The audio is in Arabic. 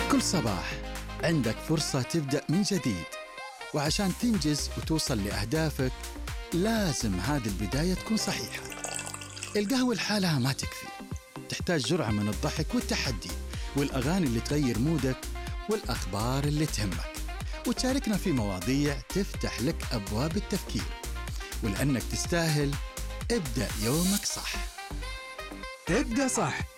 كل صباح عندك فرصة تبدأ من جديد، وعشان تنجز وتوصل لأهدافك لازم هذه البداية تكون صحيحة. القهوة لحالها ما تكفي، تحتاج جرعة من الضحك والتحدي والأغاني اللي تغير مودك والأخبار اللي تهمك، وتشاركنا في مواضيع تفتح لك أبواب التفكير. ولأنك تستاهل، ابدأ يومك صح. ابدأ صح